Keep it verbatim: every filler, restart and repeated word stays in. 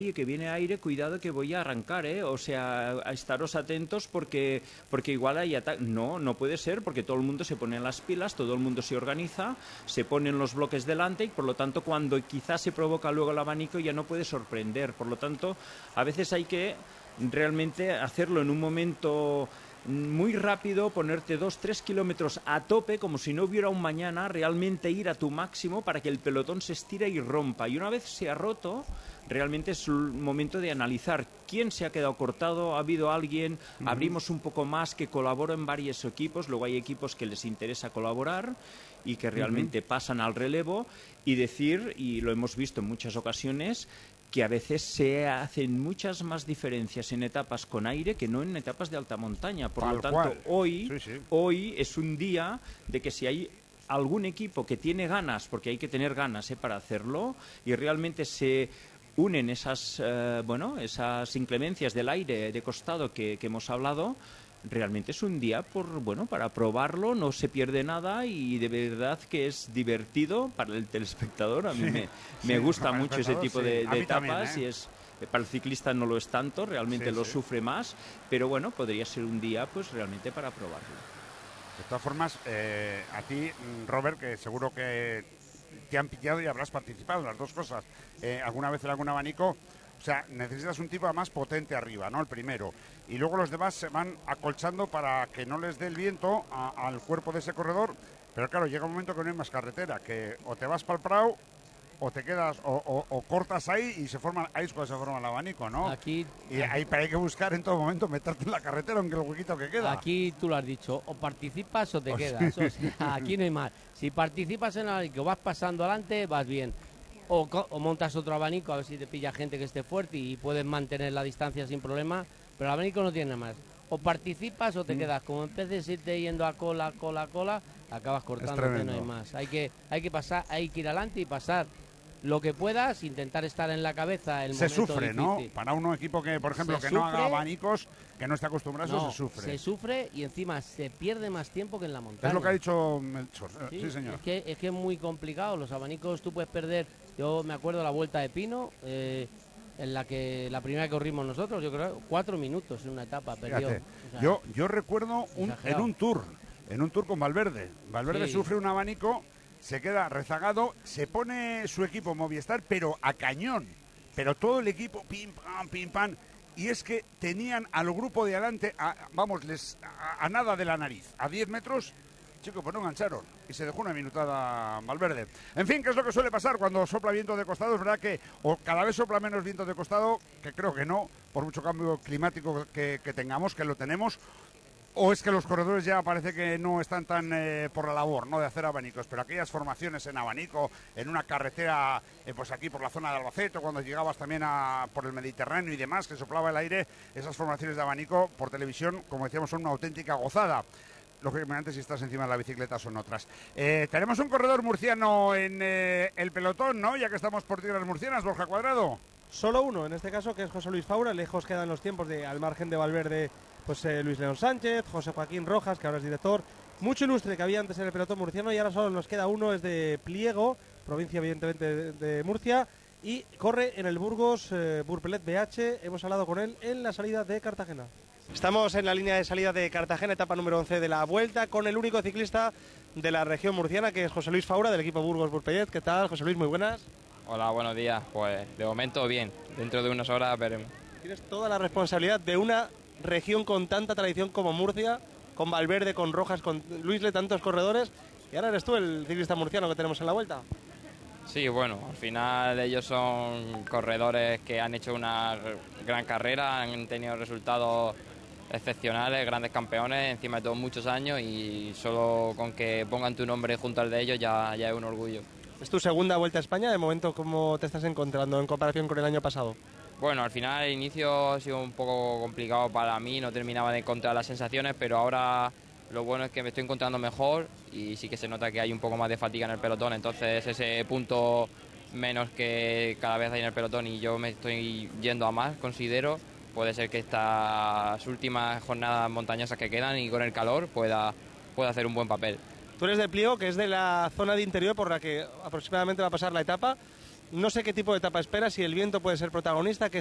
que viene aire, cuidado que voy a arrancar, ¿eh? O sea, a estaros atentos porque, porque igual hay ataque. No, no puede ser porque todo el mundo se pone en las pilas, todo el mundo se organiza, se ponen los bloques delante y por lo tanto cuando quizás se provoca luego el abanico ya no puede sorprender. Por lo tanto, a veces hay que realmente hacerlo en un momento muy rápido, ponerte dos, tres kilómetros a tope, como si no hubiera un mañana, realmente ir a tu máximo para que el pelotón se estire y rompa. Y una vez se ha roto, realmente es un momento de analizar quién se ha quedado cortado, ha habido alguien, uh-huh. abrimos un poco más, que colabora en varios equipos, luego hay equipos que les interesa colaborar y que realmente uh-huh. pasan al relevo y decir, y lo hemos visto en muchas ocasiones, que a veces se hacen muchas más diferencias en etapas con aire que no en etapas de alta montaña. Por Tal lo tanto, cual. hoy, sí, sí. hoy es un día de que si hay algún equipo que tiene ganas, porque hay que tener ganas ¿eh? para hacerlo, y realmente se unen esas, eh, bueno, esas inclemencias del aire de costado que, que hemos hablado, realmente es un día por bueno para probarlo, no se pierde nada y de verdad que es divertido para el telespectador. A mí sí, me, sí, me gusta mucho ese tipo sí. de, de etapas también, ¿eh? Y es para el ciclista no lo es tanto, realmente sí, lo sí. sufre más, pero bueno, podría ser un día pues realmente para probarlo. De todas formas, eh, a ti, Robert, que seguro que te han pillado y habrás participado en las dos cosas, eh, alguna vez en algún abanico. O sea, necesitas un tipo más potente arriba, ¿no? El primero. Y luego los demás se van acolchando para que no les dé el viento a, al cuerpo de ese corredor. Pero claro, llega un momento que no hay más carretera, que o te vas para el prado o te quedas, o, o, o cortas ahí y se forma, ahí es cuando se forma el abanico, ¿no? Aquí, y ahí hay que buscar en todo momento meterte en la carretera, aunque el huequito que queda. Aquí tú lo has dicho, o participas o te o quedas. Sí. O sea, aquí no hay más. Si participas en el abanico, vas pasando adelante, vas bien. O, o montas otro abanico a ver si te pilla gente que esté fuerte y puedes mantener la distancia sin problema, pero el abanico no tiene nada más. O participas o te mm. quedas. Como empieces a irte yendo a cola, cola, cola, acabas cortándote, no hay más. Hay que, hay que pasar, hay que ir adelante y pasar lo que puedas, intentar estar en la cabeza el se momento sufre, difícil. ¿no? Para un equipo que, por ejemplo, se que sufre, no haga abanicos, que no esté acostumbrado, no, se sufre. Se sufre y encima se pierde más tiempo que en la montaña. Es lo que ha dicho Melchor. Sí, sí señor. Es que, es que es muy complicado. Los abanicos tú puedes perder. Yo me acuerdo la Vuelta de Pino, eh, en la que la primera que corrimos nosotros, yo creo, cuatro minutos en una etapa perdió. O sea, yo, yo recuerdo un, en un tour, en un tour con Valverde. Valverde sí. sufre un abanico, se queda rezagado, se pone su equipo Movistar, pero a cañón. Pero todo el equipo, pim, pam, pim, pam. Y es que tenían al grupo de adelante, a, vamos, les, a, a nada de la nariz, a diez metros. Chico, pues no engancharon y se dejó una minutada Valverde. En fin, ¿qué es lo que suele pasar cuando sopla viento de costado? Es verdad que o cada vez sopla menos viento de costado, que creo que no, por mucho cambio climático que, que tengamos, que lo tenemos. O es que los corredores ya parece que no están tan eh, por la labor, ¿no?, de hacer abanicos, pero aquellas formaciones en abanico, en una carretera, eh, pues aquí por la zona de Albacete, cuando llegabas también a, por el Mediterráneo y demás, que soplaba el aire, esas formaciones de abanico por televisión, como decíamos, son una auténtica gozada. Lógicamente, si estás encima de la bicicleta son otras. Eh, tenemos un corredor murciano en eh, el pelotón, ¿no?, ya que estamos por tierras murcianas, Borja Cuadrado. Solo uno, en este caso, que es José Luis Faura. Lejos quedan los tiempos de, al margen de Valverde, pues eh, Luis León Sánchez, José Joaquín Rojas, que ahora es director. Mucho ilustre que había antes en el pelotón murciano y ahora solo nos queda uno, es de Pliego, provincia evidentemente de, de Murcia, y corre en el Burgos eh, Burpelet B H. Hemos hablado con él en la salida de Cartagena. Estamos en la línea de salida de Cartagena, etapa número once de la Vuelta, con el único ciclista de la región murciana, que es José Luis Faura, del equipo Burgos Burpelet. ¿Qué tal, José Luis? Muy buenas. Hola, buenos días. Pues de momento bien, dentro de unas horas veremos. Tienes toda la responsabilidad de una región con tanta tradición como Murcia, con Valverde, con Rojas, con Luis Le, tantos corredores, y ahora eres tú el ciclista murciano que tenemos en la Vuelta. Sí, bueno, al final ellos son corredores que han hecho una gran carrera, han tenido resultados excepcionales, grandes campeones, encima de todos muchos años, y solo con que pongan tu nombre junto al de ellos ya, ya es un orgullo. ¿Es tu segunda Vuelta a España? De momento, ¿cómo te estás encontrando en comparación con el año pasado? Bueno, al final el inicio ha sido un poco complicado para mí, no terminaba de encontrar las sensaciones, pero ahora lo bueno es que me estoy encontrando mejor y sí que se nota que hay un poco más de fatiga en el pelotón, entonces ese punto menos que cada vez hay en el pelotón y yo me estoy yendo a más, considero, puede ser que estas últimas jornadas montañosas que quedan y con el calor pueda, pueda hacer un buen papel. Tú eres de Pliego, que es de la zona de interior por la que aproximadamente va a pasar la etapa. no sé qué tipo de etapa espera, si el viento puede ser protagonista, que